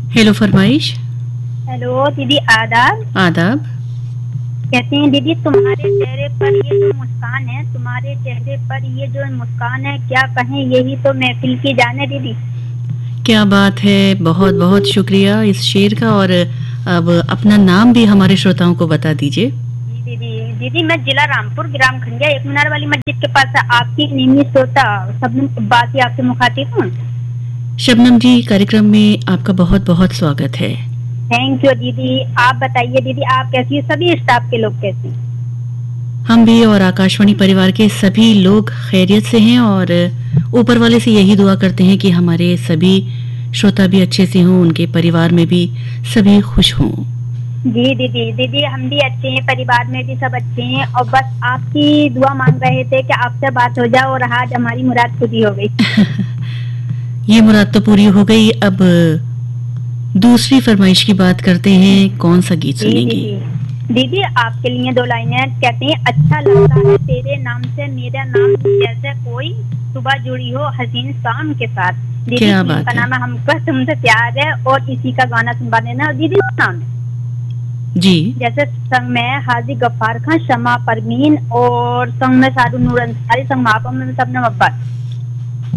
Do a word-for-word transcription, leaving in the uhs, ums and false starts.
Hello फरमाइश। Hello दीदी, आदाब। आदाब। कहते हैं दीदी, तुम्हारे चेहरे पर ये जो मुस्कान है, तुम्हारे चेहरे पर ये जो मुस्कान है, क्या कहें, यही तो महफिल की जान है दीदी। क्या बात है, बहुत बहुत शुक्रिया इस शेर का। और अब अपना नाम भी हमारे श्रोताओं को बता दीजिए। जी दीदी, दीदी मैं जिला रामपुर, ग्राम खंडिया, एक मीनार वाली मस्जिद के पास आपकी नियमित श्रोता शबनम बात ही आपसे मुखातिब हूँ। शबनम जी, कार्यक्रम में आपका बहुत बहुत स्वागत है। थैंक यू दीदी। आप बताइए दीदी, आप कैसी है, सभी स्टाफ के लोग कैसे हैं? हम भी और आकाशवाणी परिवार के सभी लोग खैरियत से हैं और ऊपर वाले से यही दुआ करते हैं कि हमारे सभी श्रोता भी अच्छे से हों, उनके परिवार में भी सभी खुश हों। जी दीदी, दीदी हम भी अच्छे हैं, परिवार में भी सब अच्छे हैं, और बस आपकी दुआ मांग रहे थे कि आपसे बात हो जाए, और आज हमारी मुराद पूरी हो गई। ये मुराद तो पूरी हो गई। अब दूसरी फरमाइश की बात करते हैं, कौन सा गीत सुनेंगी? दीदी, दीदी आपके लिए दो लाइनें। कहते हैं, अच्छा लगता है तेरे नाम से मेरा नाम, जैसे कोई सुबह जुड़ी हो हसीन शाम के साथ। दीदी क्या फिल्म बात का है। नाम है हमको तुमसे प्यार है, और इसी का गाना सुनवा देना। और दीदी नाम है जी, जैसे संग में हाजी गफ्फार खान, शमा परवीन, और संग में सारू नूर अंसारी, संग महापम में सबने मब्बत।